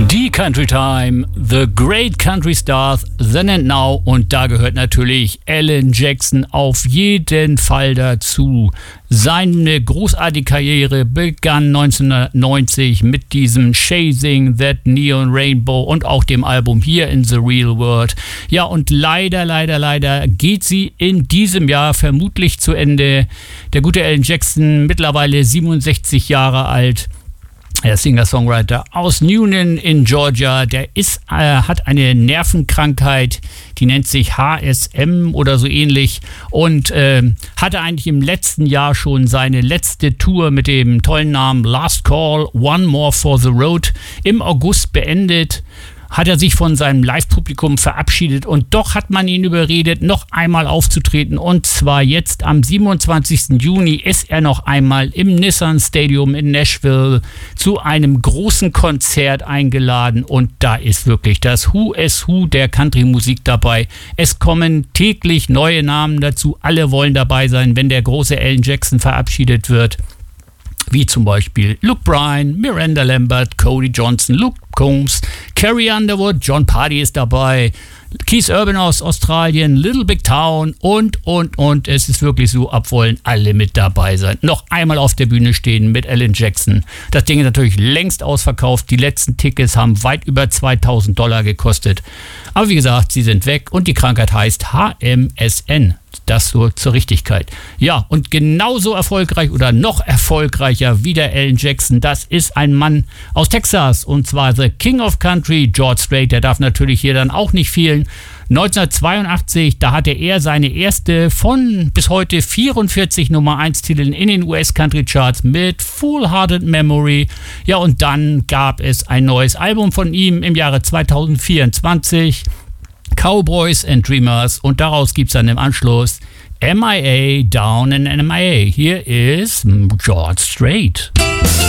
Die Country Time, The Great Country Stars, Then and Now, und da gehört natürlich Alan Jackson auf jeden Fall dazu. Seine großartige Karriere begann 1990 mit diesem Chasing That Neon Rainbow und auch dem Album Here in the Real World. Ja, und leider geht sie in diesem Jahr vermutlich zu Ende. Der gute Alan Jackson, mittlerweile 67 Jahre alt, der Singer-Songwriter aus Newnan in Georgia, der hat eine Nervenkrankheit, die nennt sich HSM oder so ähnlich, und hatte eigentlich im letzten Jahr schon seine letzte Tour mit dem tollen Namen Last Call, One More for the Road im August beendet. Hat er sich von seinem Live-Publikum verabschiedet, und doch hat man ihn überredet, noch einmal aufzutreten, und zwar jetzt am 27. Juni ist er noch einmal im Nissan Stadium in Nashville zu einem großen Konzert eingeladen, und da ist wirklich das Who is Who der Country-Musik dabei. Es kommen täglich neue Namen dazu, alle wollen dabei sein, wenn der große Alan Jackson verabschiedet wird. Wie zum Beispiel Luke Bryan, Miranda Lambert, Cody Johnson, Luke Combs, Carrie Underwood, John Party ist dabei, Keith Urban aus Australien, Little Big Town und. Es ist wirklich so, ab wollen alle mit dabei sein. Noch einmal auf der Bühne stehen mit Alan Jackson. Das Ding ist natürlich längst ausverkauft. Die letzten Tickets haben weit über $2.000 gekostet. Aber wie gesagt, sie sind weg, und die Krankheit heißt HMSN. Das so zur Richtigkeit. Ja, und genauso erfolgreich oder noch erfolgreicher wie der Alan Jackson, das ist ein Mann aus Texas, und zwar The King of Country, George Strait. Der darf natürlich hier dann auch nicht fehlen. 1982, da hatte er seine erste von bis heute 44 Nummer 1 Titeln in den US Country Charts mit Full Hearted Memory. Ja, und dann gab es ein neues Album von ihm im Jahre 2024. Cowboys and Dreamers, und daraus gibt es dann im Anschluss MIA, Down in MIA. Hier ist George Strait.